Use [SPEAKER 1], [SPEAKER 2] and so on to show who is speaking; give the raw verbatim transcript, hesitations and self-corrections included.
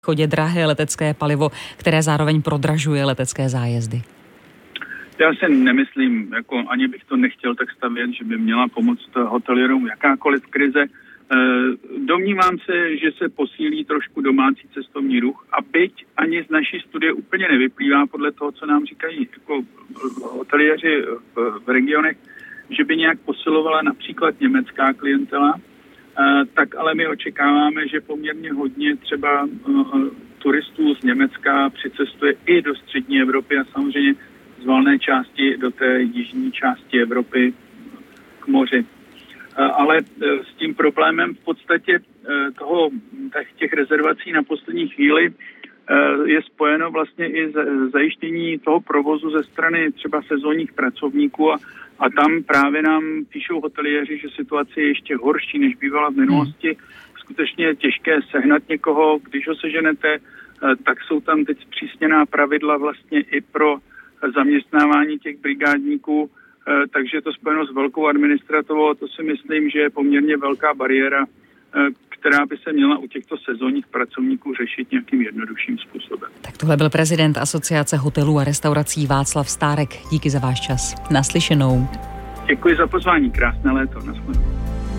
[SPEAKER 1] chodě drahé letecké palivo, které zároveň prodražuje letecké zájezdy?
[SPEAKER 2] Já si nemyslím, jako ani bych to nechtěl tak stavět, že by měla pomoct hotelierům jakákoliv krize. Domnívám se, že se posílí trošku domácí cestovní ruch a byť ani z naší studie úplně nevyplývá podle toho, co nám říkají jako hoteliéři v, v regionech, že by nějak posilovala například německá klientela, tak ale my očekáváme, že poměrně hodně třeba turistů z Německa přicestuje i do střední Evropy a samozřejmě z valné části do té jižní části Evropy k moři. Ale s tím problémem v podstatě toho, těch rezervací na poslední chvíli je spojeno vlastně i zajištění toho provozu ze strany třeba sezónních pracovníků a, a tam právě nám píšou hoteliéři, že situace je ještě horší, než bývala v minulosti. Skutečně je těžké sehnat někoho, když ho seženete, tak jsou tam teď zpřísněná pravidla vlastně i pro zaměstnávání těch brigádníků, takže je to spojeno s velkou administrativou a to si myslím, že je poměrně velká bariéra, která by se měla u těchto sezónních pracovníků řešit nějakým jednodušším způsobem.
[SPEAKER 1] Tak tohle byl prezident Asociace hotelů a restaurací Václav Stárek. Díky za váš čas. Naslyšenou.
[SPEAKER 2] Děkuji za pozvání. Krásné léto. Naschledanou.